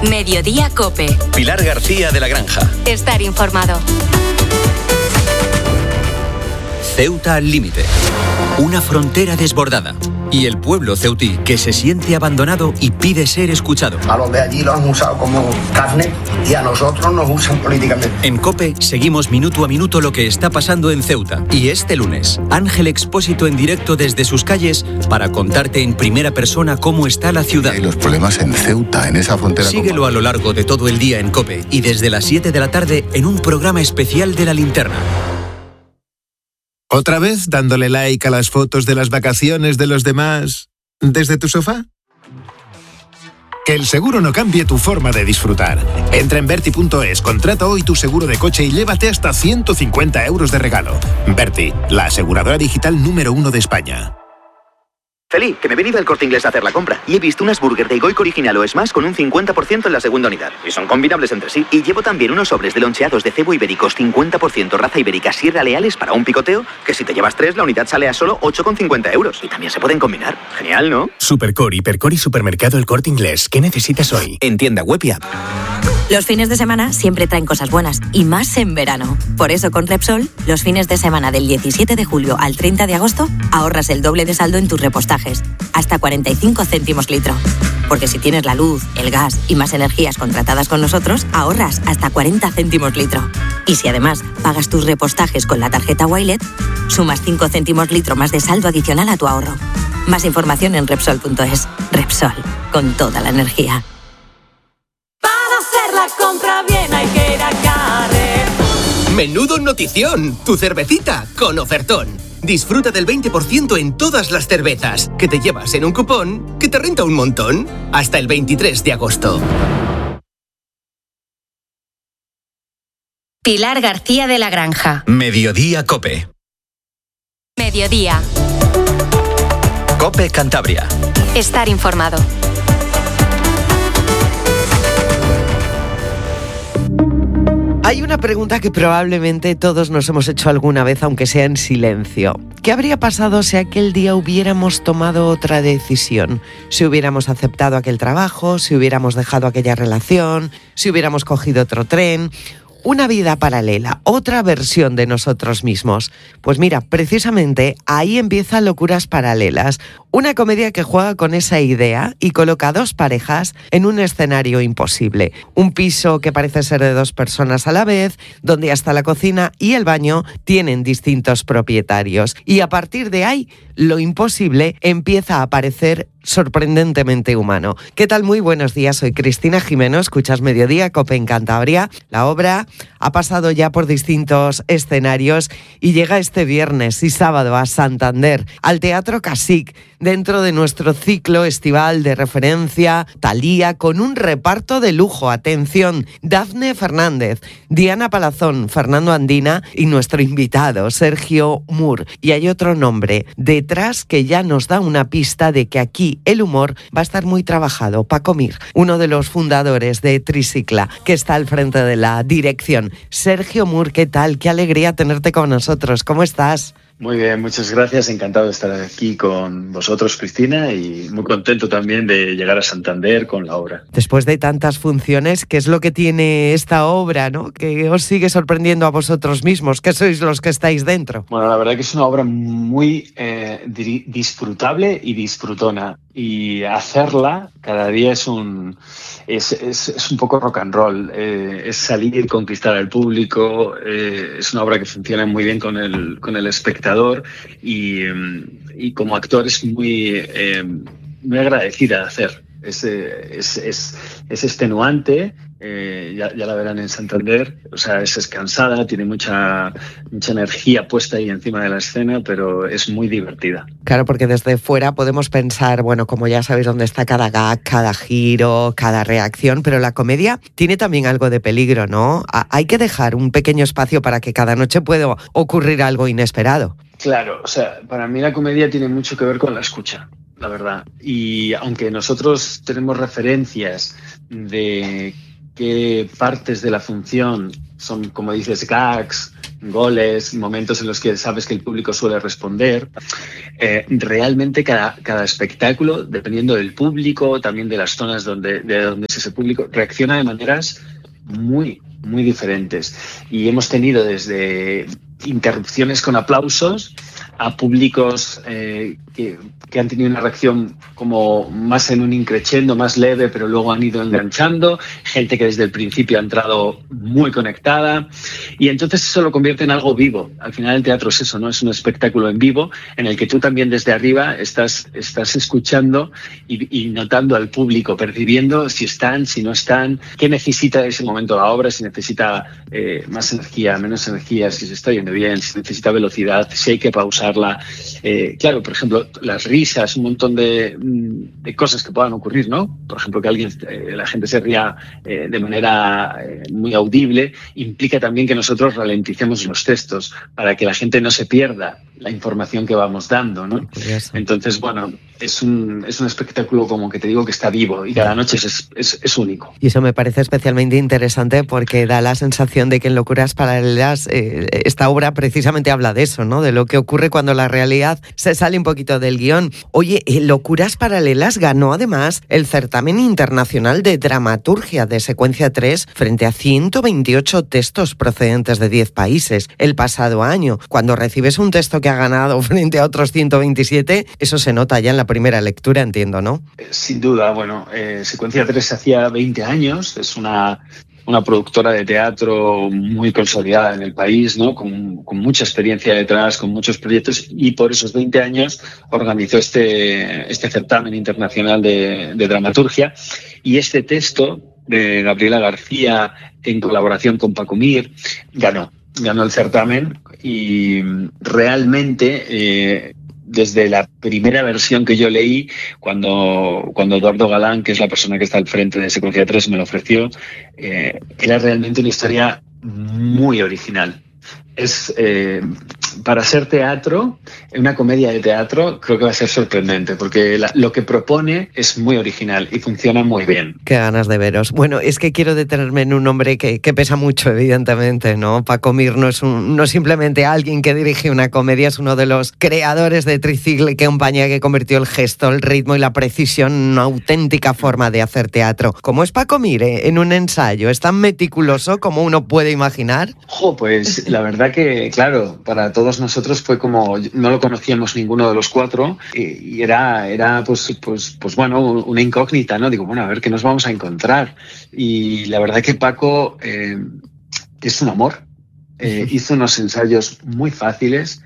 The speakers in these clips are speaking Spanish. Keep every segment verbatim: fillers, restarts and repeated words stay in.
Mediodía COPE. Pilar García de la Granja. Estar informado. Ceuta al límite. Una frontera desbordada. Y el pueblo ceutí que se siente abandonado y pide ser escuchado. A los de allí lo han usado como carne y a nosotros nos usan políticamente. En COPE seguimos minuto a minuto lo que está pasando en Ceuta. Y este lunes, Ángel Expósito en directo desde sus calles para contarte en primera persona cómo está la ciudad. Hay los problemas en Ceuta, en esa frontera. Síguelo con... a lo largo de todo el día en COPE y desde las siete de la tarde en un programa especial de La Linterna. ¿Otra vez dándole like a las fotos de las vacaciones de los demás desde tu sofá? Que el seguro no cambie tu forma de disfrutar. Entra en Berti punto es, contrata hoy tu seguro de coche y llévate hasta ciento cincuenta euros de regalo. Berti, la aseguradora digital número uno de España. Feli, que me he venido al Corte Inglés a hacer la compra y he visto unas burger de Goico original o Smash con un cincuenta por ciento en la segunda unidad. Y son combinables entre sí. Y llevo también unos sobres de loncheados de cebo ibéricos cincuenta por ciento raza ibérica Sierra Leales para un picoteo, que si te llevas tres la unidad sale a solo ocho con cincuenta euros. Y también se pueden combinar. Genial, ¿no? Supercore, Hipercore y Supermercado El Corte Inglés. ¿Qué necesitas hoy? En tienda web y app. Los fines de semana siempre traen cosas buenas, y más en verano. Por eso con Repsol, los fines de semana del diecisiete de julio al treinta de agosto, ahorras el doble de saldo en tus repostajes, hasta cuarenta y cinco céntimos litro. Porque si tienes la luz, el gas y más energías contratadas con nosotros, ahorras hasta cuarenta céntimos litro. Y si además pagas tus repostajes con la tarjeta Wilet, sumas cinco céntimos litro más de saldo adicional a tu ahorro. Más información en Repsol punto es. Repsol, con toda la energía. La compra bien hay que ir a Carrefour. ¡Menudo notición! Tu cervecita con ofertón. Disfruta del veinte por ciento en todas las cervezas que te llevas en un cupón que te renta un montón. Hasta el veintitrés de agosto. Pilar García de la Granja. Mediodía COPE. Mediodía. COPE Cantabria. Estar informado. Hay una pregunta que probablemente todos nos hemos hecho alguna vez, aunque sea en silencio. ¿Qué habría pasado si aquel día hubiéramos tomado otra decisión? Si hubiéramos aceptado aquel trabajo, si hubiéramos dejado aquella relación, si hubiéramos cogido otro tren. Una vida paralela, otra versión de nosotros mismos. Pues mira, precisamente ahí empieza Locuras Paralelas, una comedia que juega con esa idea y coloca a dos parejas en un escenario imposible. Un piso que parece ser de dos personas a la vez, donde hasta la cocina y el baño tienen distintos propietarios. Y a partir de ahí, lo imposible empieza a parecer sorprendentemente humano. ¿Qué tal? Muy buenos días, soy Cristina Jimeno, escuchas Mediodía, COPE en Cantabria. La obra ha pasado ya por distintos escenarios y llega este viernes y sábado a Santander, al Teatro Casic, dentro de nuestro ciclo estival de referencia Thalía, con un reparto de lujo. Atención, Dafne Fernández, Diana Palazón, Fernando Andina y nuestro invitado, Sergio Moore. Y hay otro nombre detrás que ya nos da una pista de que aquí el humor va a estar muy trabajado. Paco Mir, uno de los fundadores de Tricicla, que está al frente de la dirección. Sergio Moore, ¿qué tal? Qué alegría tenerte con nosotros. ¿Cómo estás? Muy bien, muchas gracias. Encantado de estar aquí con vosotros, Cristina, y muy contento también de llegar a Santander con la obra. Después de tantas funciones, ¿qué es lo que tiene esta obra, ¿no? Que os sigue sorprendiendo a vosotros mismos, que sois los que estáis dentro. Bueno, la verdad que es una obra muy eh, disfrutable y disfrutona. Y hacerla cada día es un... Es, es, es un poco rock and roll, eh, es salir, conquistar al público, eh, es una obra que funciona muy bien con el, con el espectador y, y como actor es muy, eh, muy agradecida de hacer. Es, es, es, es extenuante, eh, ya, ya la verán en Santander, o sea, es, es cansada, tiene mucha, mucha energía puesta ahí encima de la escena, pero es muy divertida. Claro, porque desde fuera podemos pensar, bueno, como ya sabéis dónde está cada gag, cada giro, cada reacción, pero la comedia tiene también algo de peligro, ¿no? Hay que dejar un pequeño espacio para que cada noche pueda ocurrir algo inesperado. Claro, o sea, para mí la comedia tiene mucho que ver con la escucha, la verdad. Y aunque nosotros tenemos referencias de qué partes de la función son, como dices, gags, goles, momentos en los que sabes que el público suele responder. Eh, realmente cada, cada espectáculo, dependiendo del público, también de las zonas donde, de donde es ese público, reacciona de maneras muy, muy diferentes. Y hemos tenido desde interrupciones con aplausos a públicos eh, que, que han tenido una reacción como más en un increchendo, más leve, pero luego han ido enganchando, gente que desde el principio ha entrado muy conectada, y entonces eso lo convierte en algo vivo. Al final el teatro es eso, ¿no? Es un espectáculo en vivo en el que tú también desde arriba estás, estás escuchando y, y notando al público, percibiendo si están, si no están, qué necesita en ese momento la obra, si necesita eh, más energía, menos energía, si se está yendo bien, si necesita velocidad, si hay que pausarla. Eh, claro, por ejemplo, las risas, un montón de, de cosas que puedan ocurrir, ¿no? Por ejemplo, que alguien, eh, la gente se ría eh, de manera eh, muy audible, implica también que nosotros ralenticemos los textos para que la gente no se pierda la información que vamos dando, ¿no? Entonces, bueno, es un, es un espectáculo, como que te digo, que está vivo y cada noche es, es, es único. Y eso me parece especialmente interesante porque da la sensación de que en Locuras Paralelas eh, esta obra precisamente habla de eso, ¿no? De lo que ocurre cuando la realidad se sale un poquito del guión. Oye, Locuras Paralelas ganó además el certamen internacional de dramaturgia de Secuencia tres frente a ciento veintiocho textos procedentes de diez países el pasado año. Cuando recibes un texto que ha ganado frente a otros ciento veintisiete, eso se nota ya en la primera lectura, entiendo, ¿no? Sin duda, bueno, eh, Secuencia tres hacía veinte años, es una... una productora de teatro muy consolidada en el país, ¿no? Con, con mucha experiencia detrás, con muchos proyectos, y por esos veinte años organizó este, este certamen internacional de, de dramaturgia. Y este texto de Gabriela García, en colaboración con Paco Mir, ganó. Ganó el certamen y realmente... Eh, desde la primera versión que yo leí, cuando, cuando Eduardo Galán, que es la persona que está al frente de Secuencia tres, me lo ofreció, eh, era realmente una historia muy original. Es, eh, para ser teatro, una comedia de teatro, creo que va a ser sorprendente, porque la, lo que propone es muy original y funciona muy bien. Qué ganas de veros. Bueno, es que quiero detenerme en un hombre que, que pesa mucho, evidentemente, ¿no? Paco Mir no es, un, no simplemente alguien que dirige una comedia, es uno de los creadores de Tricicle, que compañía que convirtió el gesto, el ritmo y la precisión en una auténtica forma de hacer teatro. ¿Cómo es Paco Mir eh, en un ensayo? ¿Es tan meticuloso como uno puede imaginar? Jo, pues la verdad que, claro, para todos nosotros fue como, no lo conocíamos ninguno de los cuatro y, y era, era pues, pues, pues bueno, una incógnita, ¿no? Digo, bueno, a ver qué nos vamos a encontrar. Y la verdad que Paco eh, es un amor. Eh, hizo unos ensayos muy fáciles.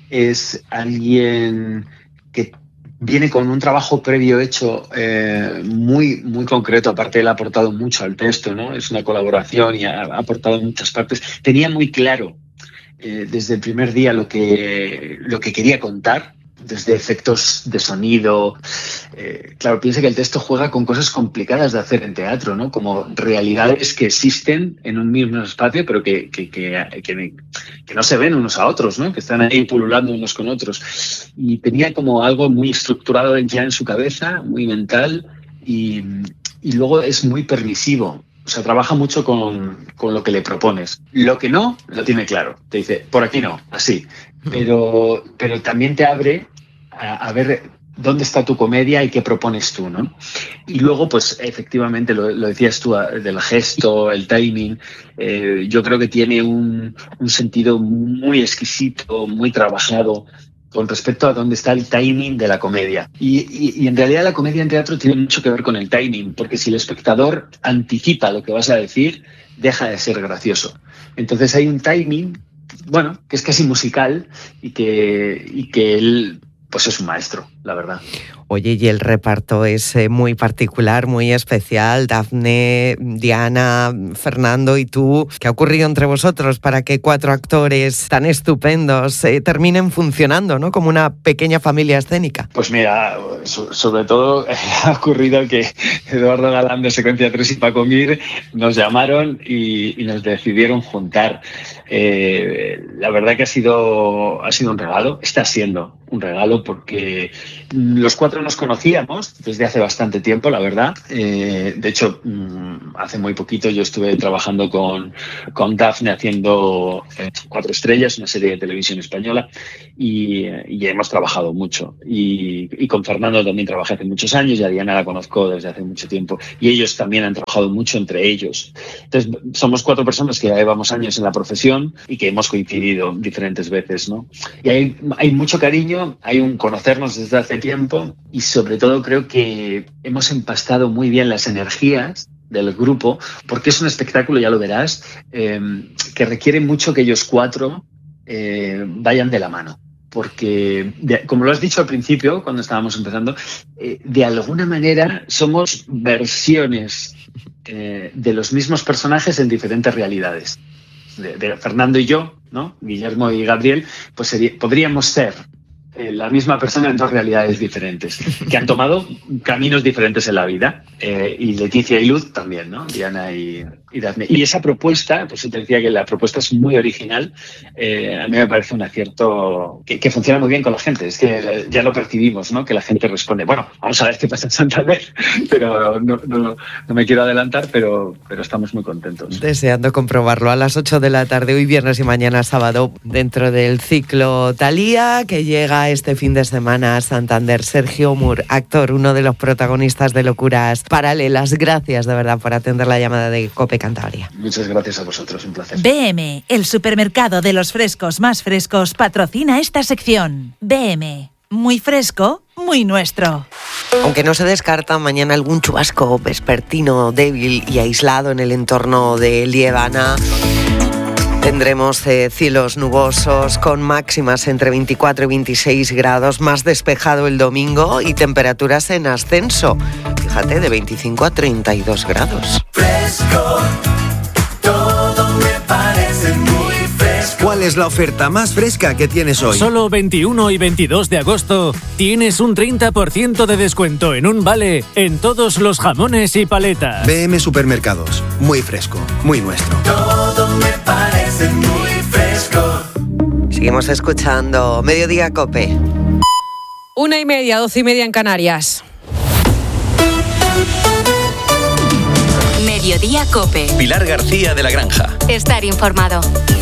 Es alguien que viene con un trabajo previo hecho eh, muy, muy concreto. Aparte, él ha aportado mucho al texto, ¿no? Es una colaboración y ha, ha aportado en muchas partes. Tenía muy claro eh, desde el primer día lo que, lo que quería contar, desde efectos de sonido. Eh, claro, piensa que el texto juega con cosas complicadas de hacer en teatro, ¿no? Como realidades que existen en un mismo espacio, pero que, que, que, que, que no se ven unos a otros, ¿no? Que están ahí pululando unos con otros. Y tenía como algo muy estructurado ya en su cabeza, muy mental, y, y luego es muy permisivo. O sea, trabaja mucho con, con lo que le propones. Lo que no, lo tiene claro. Te dice, por aquí no, así. Pero, pero también te abre a, a ver dónde está tu comedia y qué propones tú, ¿no? Y luego, pues, efectivamente, lo, lo decías tú, del gesto, el timing. Eh, yo creo que tiene un, un sentido muy exquisito, muy trabajado con respecto a dónde está el timing de la comedia. Y, y, y en realidad la comedia en teatro tiene mucho que ver con el timing, porque si el espectador anticipa lo que vas a decir, deja de ser gracioso. Entonces hay un timing, bueno, que es casi musical y que, y que él, pues es un maestro, la verdad. Oye, y el reparto es eh, muy particular, muy especial. Dafne, Diana, Fernando y tú. ¿Qué ha ocurrido entre vosotros para que cuatro actores tan estupendos eh, terminen funcionando, ¿no? Como una pequeña familia escénica? Pues mira, so- sobre todo eh, ha ocurrido que Eduardo Galán de Secuencia tres y Paco Mir nos llamaron y, y nos decidieron juntar. Eh, la verdad que ha sido, ha sido un regalo, está siendo un regalo porque los cuatro nos conocíamos desde hace bastante tiempo, la verdad. Eh, de hecho, hace muy poquito yo estuve trabajando con, con Dafne haciendo eh, Cuatro Estrellas, una serie de televisión española, y, y hemos trabajado mucho. Y, y con Fernando también trabajé hace muchos años y a Diana la conozco desde hace mucho tiempo. Y ellos también han trabajado mucho entre ellos. Entonces, somos cuatro personas que ya llevamos años en la profesión y que hemos coincidido diferentes veces, ¿no? Y hay, hay mucho cariño, hay un conocernos desde hace tiempo y sobre todo creo que hemos empastado muy bien las energías del grupo, porque es un espectáculo, ya lo verás, eh, que requiere mucho que ellos cuatro eh, vayan de la mano. Porque, de, como lo has dicho al principio, cuando estábamos empezando, eh, de alguna manera somos versiones eh, de los mismos personajes en diferentes realidades. De, de Fernando y yo, ¿no? Guillermo y Gabriel, pues sería, podríamos ser eh, la misma persona en dos realidades diferentes, que han tomado caminos diferentes en la vida. Eh, y Leticia y Luz también, ¿no? Diana y, y Dafne. Y esa propuesta, pues yo te decía que la propuesta es muy original. Eh, a mí me parece un acierto que, que funciona muy bien con la gente. Es que ya lo percibimos, ¿no? Que la gente responde, bueno, vamos a ver qué pasa en Santander, pero no, no, no me quiero adelantar, pero, pero estamos muy contentos. Deseando comprobarlo a las ocho de la tarde, hoy viernes y mañana sábado, dentro del ciclo Thalía, que llega este fin de semana a Santander. Sergio Moore, actor, uno de los protagonistas de Locuras Paralelas. Gracias de verdad por atender la llamada de COPE Cantabria. Muchas gracias a vosotros, un placer. B M, el supermercado de los frescos más frescos, patrocina esta sección. B M, muy fresco, muy nuestro. Aunque no se descarta mañana algún chubasco vespertino débil y aislado en el entorno de Liébana, tendremos eh, cielos nubosos con máximas entre veinticuatro y veintiséis grados, más despejado el domingo y temperaturas en ascenso. Fíjate, de veinticinco a treinta y dos grados. Fresco, todo me parece muy fresco. ¿Cuál es la oferta más fresca que tienes hoy? Solo veintiuno y veintidós de agosto tienes un treinta por ciento de descuento en un vale en todos los jamones y paletas. B M Supermercados, muy fresco, muy nuestro. Todo me parece muy fresco. Seguimos escuchando Mediodía COPE. Una y media, doce y media en Canarias. Mediodía COPE. Pilar García de la Granja. Estar informado.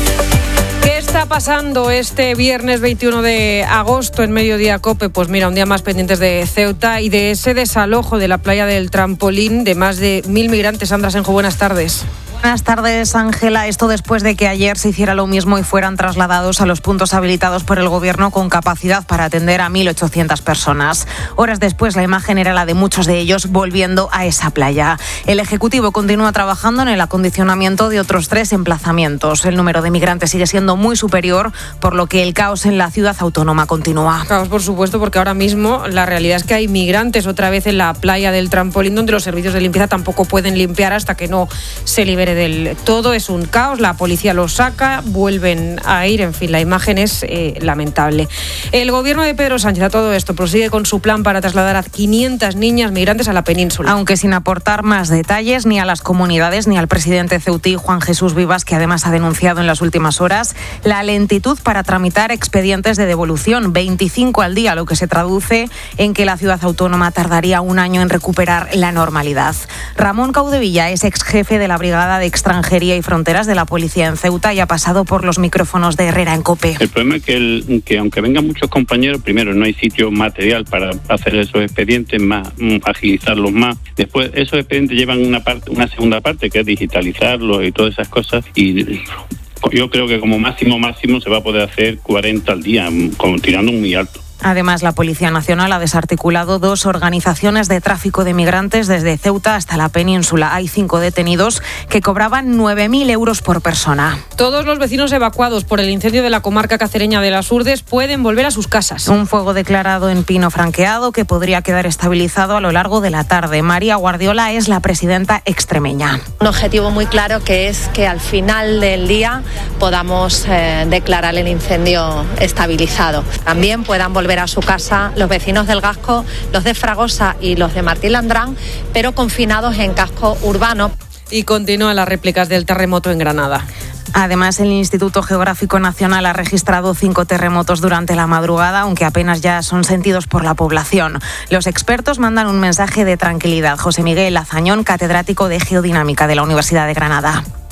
¿Qué está pasando este viernes veintiuno de agosto en Mediodía COPE? Pues mira, un día más pendientes de Ceuta y de ese desalojo de la playa del Trampolín de más de mil migrantes. Sandra Senjo, buenas tardes. Buenas tardes, Ángela. Esto después de que ayer se hiciera lo mismo y fueran trasladados a los puntos habilitados por el Gobierno con capacidad para atender a mil ochocientas personas. Horas después, la imagen era la de muchos de ellos volviendo a esa playa. El Ejecutivo continúa trabajando en el acondicionamiento de otros tres emplazamientos. El número de migrantes sigue siendo muy superior, por lo que el caos en la ciudad autónoma continúa. Caos, por supuesto, porque ahora mismo la realidad es que hay migrantes otra vez en la playa del Trampolín, donde los servicios de limpieza tampoco pueden limpiar hasta que no se libere del todo. Es un caos, la policía los saca, vuelven a ir, en fin, la imagen es eh, lamentable. El gobierno de Pedro Sánchez a todo esto prosigue con su plan para trasladar a quinientas niñas migrantes a la península. Aunque sin aportar más detalles ni a las comunidades ni al presidente ceutí Juan Jesús Vivas, que además ha denunciado en las últimas horas la lentitud para tramitar expedientes de devolución, veinticinco al día, lo que se traduce en que la ciudad autónoma tardaría un año en recuperar la normalidad. Ramón Caudevilla es ex jefe de la Brigada de Extranjería y Fronteras de la Policía en Ceuta y ha pasado por los micrófonos de Herrera en COPE. El problema es que, el, que aunque vengan muchos compañeros, primero no hay sitio material para hacer esos expedientes, más agilizarlos más. Después esos expedientes llevan una parte, una segunda parte que es digitalizarlos y todas esas cosas, y yo creo que como máximo máximo se va a poder hacer cuarenta al día, como tirando muy alto. Además, la Policía Nacional ha desarticulado dos organizaciones de tráfico de migrantes desde Ceuta hasta la península. Hay cinco detenidos que cobraban nueve mil euros por persona. Todos los vecinos evacuados por el incendio de la comarca cacereña de Las Urdes pueden volver a sus casas. Un fuego declarado en Pino Franqueado que podría quedar estabilizado a lo largo de la tarde. María Guardiola es la presidenta extremeña. Un objetivo muy claro, que es que al final del día podamos eh, declarar el incendio estabilizado. También puedan volver a su casa los vecinos del Gasco, los de Fragosa y los de Martín Landrán, pero confinados en casco urbano. Y continúan las réplicas del terremoto en Granada. Además, el Instituto Geográfico Nacional ha registrado cinco terremotos durante la madrugada, aunque apenas ya son sentidos por la población. Los expertos mandan un mensaje de tranquilidad. José Miguel Azañón, catedrático de Geodinámica de la Universidad de Granada.